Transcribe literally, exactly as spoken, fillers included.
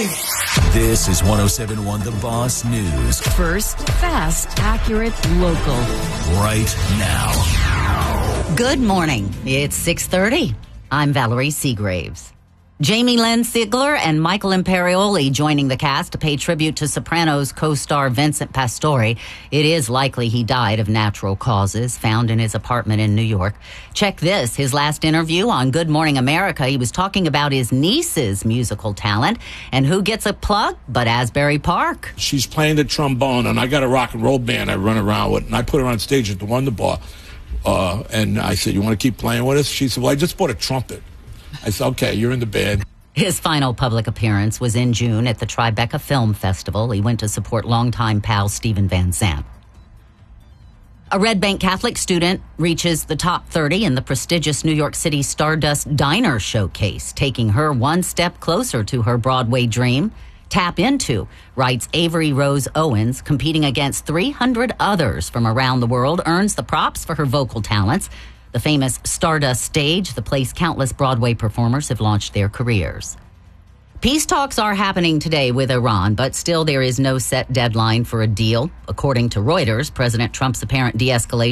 me. This is one oh seven point one The Boss News. First, fast, accurate, local. Right now. Good morning. It's six thirty. I'm Valerie Seagraves. Jamie Lynn Sigler and Michael Imperioli joining the cast to pay tribute to Sopranos co-star Vincent Pastore. It is likely he died of natural causes, found in his apartment in New York. Check this, his last interview on Good Morning America. He was talking about his niece's musical talent, and who gets a plug but Asbury Park. She's playing the trombone, and I got a rock and roll band I run around with, and I put her on stage at the Wonder Bar. Uh, and I said, you want to keep playing with us? She said, well, I just bought a trumpet. I said, okay, you're in the band. His final public appearance was in June at the Tribeca Film Festival. He went to support longtime pal Stephen Van Zandt. A Red Bank Catholic student reaches the top thirty in the prestigious New York City Stardust Diner Showcase, taking her one step closer to her Broadway dream. Tap Into, writes Avery Rose Owens, competing against three hundred others from around the world, earns the props for her vocal talents. The famous Stardust stage, the place countless Broadway performers have launched their careers. Peace talks are happening today with Iran, but still there is no set deadline for a deal. According to Reuters, President Trump's apparent de-escalation